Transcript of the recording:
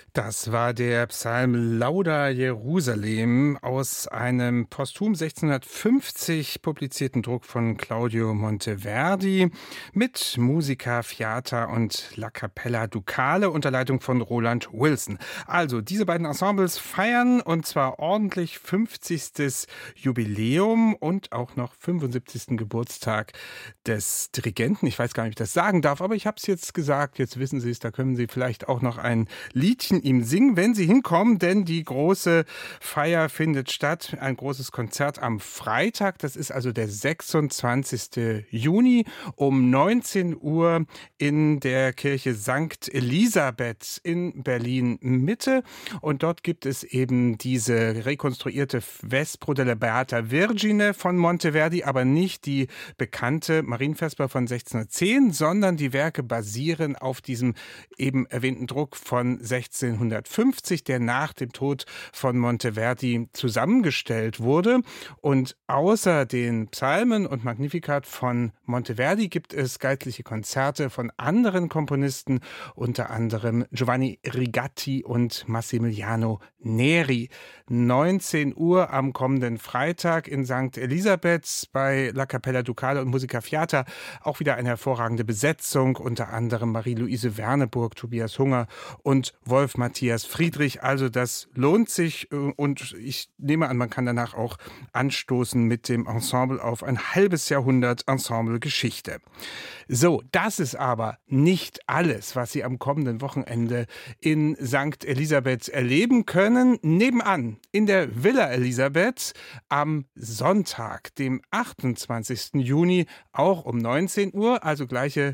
Das war der Psalm Lauda Jerusalem aus einem posthum 1650 publizierten Druck von Claudio Monteverdi mit Musica Fiata und La Capella Ducale unter Leitung von Roland Wilson. Also, diese beiden Ensembles feiern und zwar ordentlich 50. Jubiläum und auch noch 75. Geburtstag des Dirigenten. Ich weiß gar nicht, ob ich das sagen darf, aber ich habe es jetzt gesagt. Jetzt wissen Sie es, da können Sie vielleicht auch noch ein Liedchen ihm singen, wenn Sie hinkommen, denn die große Feier findet statt. Ein großes Konzert am Freitag, das ist also der 26. Juni um 19 Uhr in der Kirche St. Elisabeth in Berlin-Mitte. Und dort gibt es eben diese rekonstruierte Vespro della Beata Vergine von Monteverdi, aber nicht die bekannte Marienvesper von 1610, sondern die Werke basieren auf diesem eben erwähnten Druck von 1650, der nach dem Tod von Monteverdi zusammengestellt wurde. Und außer den Psalmen und Magnificat von Monteverdi gibt es geistliche Konzerte von anderen Komponisten, unter anderem Giovanni Rigatti und Massimiliano Neri. 19 Uhr am kommenden Freitag in St. Elisabeth bei La Capella Ducale und Musica Fiata. Auch wieder eine hervorragende Besetzung, unter anderem Marie-Louise Werneburg, Tobias Hunger und Wolf Matthias Friedrich. Also das lohnt sich und ich nehme an, man kann danach auch anstoßen mit dem Ensemble auf ein halbes Jahrhundert Ensemble-Geschichte. So, das ist aber nicht alles, was Sie am kommenden Wochenende in St. Elisabeth erleben können. Nebenan in der Villa Elisabeth am Sonntag, dem 28. Juni, auch um 19 Uhr, also gleiche